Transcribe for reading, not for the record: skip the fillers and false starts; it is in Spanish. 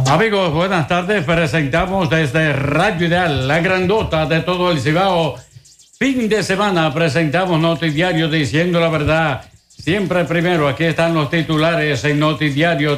Amigos, buenas tardes. Presentamos desde Radio Ideal, la grandota de todo el Cibao. Fin de semana presentamos Notidiario diciendo la verdad. Siempre primero, aquí están los titulares en Notidiario.